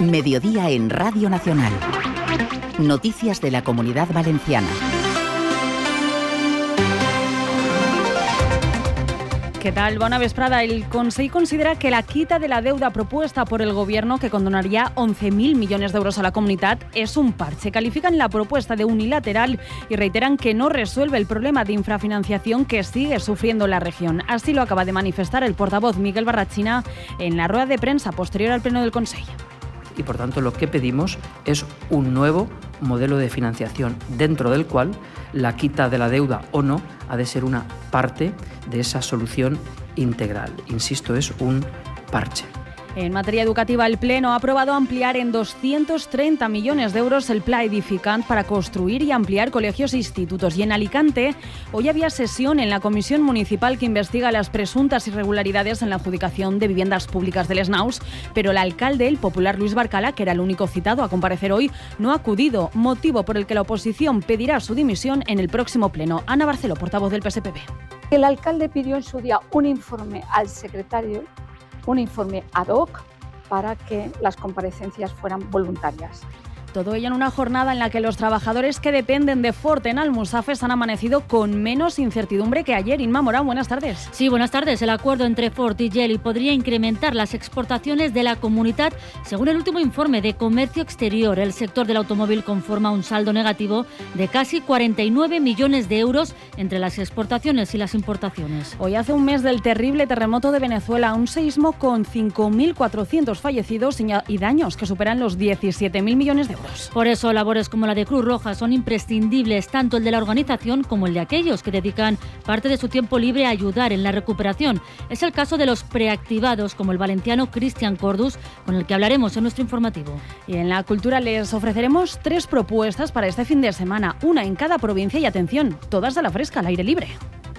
Mediodía en Radio Nacional. Noticias de la Comunidad Valenciana. ¿Qué tal? Bona vesprada. El Consell considera que la quita de la deuda propuesta por el Gobierno, que condonaría 11.000 millones d'euros a la comunitat, es un parche. Califican la propuesta de unilateral y reiteran que no resuelve el problema de infrafinanciación que sigue sufriendo la región. Así lo acaba de manifestar el portavoz Miguel Barrachina en la rueda de prensa posterior al pleno del Consell. Y por tanto lo que pedimos es un nuevo modelo de financiación dentro del cual la quita de la deuda o no ha de ser una parte de esa solución integral. Insisto, es un parche. En materia educativa, el Pleno ha aprobado ampliar en 230 millones d'euros el Pla Edificant para construir y ampliar colegios e institutos. Y en Alicante, hoy había sesión en la Comisión Municipal que investiga las presuntas irregularidades en la adjudicación de viviendas públicas de Les Naus, pero el alcalde, el popular Luis Barcala, que era el único citado a comparecer hoy, no ha acudido, motivo por el que la oposición pedirá su dimisión en el próximo Pleno. Ana Barceló, portavoz del PSPB. El alcalde pidió en su día un informe al secretario, un informe ad hoc para que las comparecencias fueran voluntarias. Todo ello en una jornada en la que los trabajadores que dependen de Ford en Almusafes han amanecido con menos incertidumbre que ayer. Inma Morán, buenas tardes. Sí, buenas tardes. El acuerdo entre Ford y Geely podría incrementar las exportaciones de la comunidad. Según el último informe de Comercio Exterior, el sector del automóvil conforma un saldo negativo de casi 49 millones de euros entre las exportaciones y las importaciones. Hoy hace un mes del terrible terremoto de Venezuela, un seísmo con 5.400 fallecidos y daños que superan los 17.000 millones de euros. Por eso, labores como la de Cruz Roja son imprescindibles, tanto el de la organización como el de aquellos que dedican parte de su tiempo libre a ayudar en la recuperación. Es el caso de los preactivados, como el valenciano Cristian Cordus, con el que hablaremos en nuestro informativo. Y en la cultura les ofreceremos 3 propuestas para este fin de semana, una en cada provincia y, atención, todas a la fresca, al aire libre.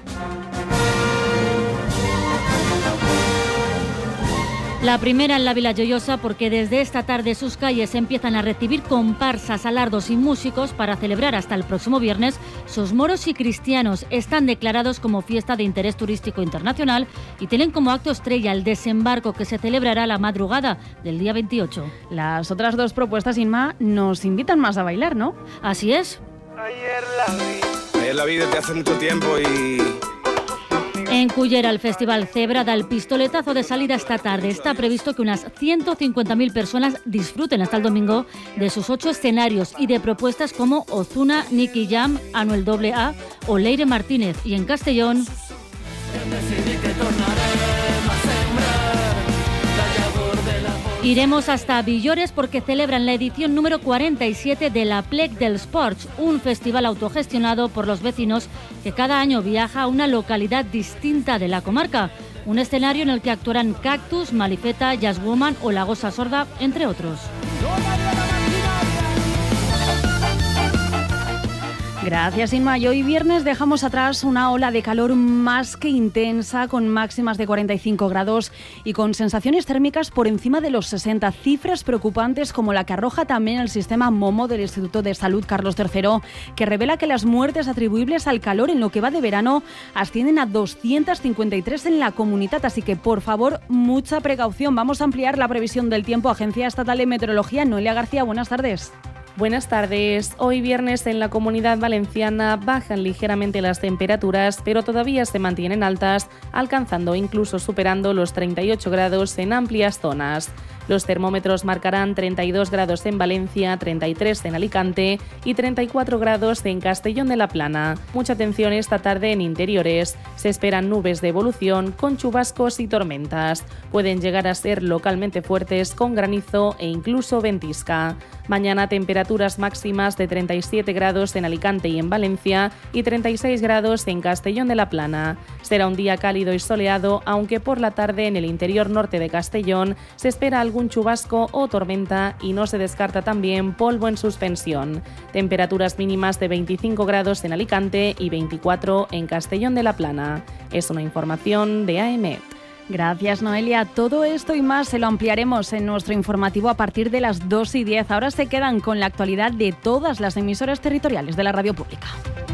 La primera en la Vila Joiosa, porque desde esta tarde sus calles empiezan a recibir comparsas, alardos y músicos para celebrar hasta el próximo viernes sus moros y cristianos. Están declarados como fiesta de interés turístico internacional y tienen como acto estrella el desembarco, que se celebrará la madrugada del día 28. Las otras 2 propuestas, Inma, nos invitan más a bailar, ¿no? Así es. Ayer la vi desde hace mucho tiempo y... En Cullera, el Festival Zebra da el pistoletazo de salida esta tarde. Está previsto que unas 150.000 personas disfruten hasta el domingo de sus 8 escenarios y de propuestas como Ozuna, Nicky Jam, Anuel AA o Leire Martínez. Y en Castellón... Iremos hasta Villores porque celebran la edición número 47 de la Plec dels Ports, un festival autogestionado por los vecinos que cada año viaja a una localidad distinta de la comarca. Un escenario en el que actuarán Cactus, Malifeta, Jazzwoman o La Gosa Sorda, entre otros. Gracias, Inma. Y hoy viernes dejamos atrás una ola de calor más que intensa, con máximas de 45 grados y con sensaciones térmicas por encima de los 60. Cifras preocupantes como la que arroja también el sistema MOMO del Instituto de Salud Carlos III, que revela que las muertes atribuibles al calor en lo que va de verano ascienden a 253 en la comunidad. Así que, por favor, mucha precaución. Vamos a ampliar la previsión del tiempo. Agencia Estatal de Meteorología, Noelia García, buenas tardes. Buenas tardes. Hoy viernes en la Comunidad Valenciana bajan ligeramente las temperaturas, pero todavía se mantienen altas, alcanzando incluso superando los 38 grados en amplias zonas. Los termómetros marcarán 32 grados en Valencia, 33 en Alicante y 34 grados en Castellón de la Plana. Mucha atención esta tarde en interiores. Se esperan nubes de evolución con chubascos y tormentas. Pueden llegar a ser localmente fuertes con granizo e incluso ventisca. Mañana temperaturas máximas de 37 grados en Alicante y en Valencia y 36 grados en Castellón de la Plana. Será un día cálido y soleado, aunque por la tarde en el interior norte de Castellón se espera algún chubasco o tormenta y no se descarta también polvo en suspensión. Temperaturas mínimas de 25 grados en Alicante y 24 en Castellón de la Plana. Es una información de AEMET. Gracias, Noelia. Todo esto y más se lo ampliaremos en nuestro informativo a partir de las 2:10. Ahora se quedan con la actualidad de todas las emisoras territoriales de la radio pública.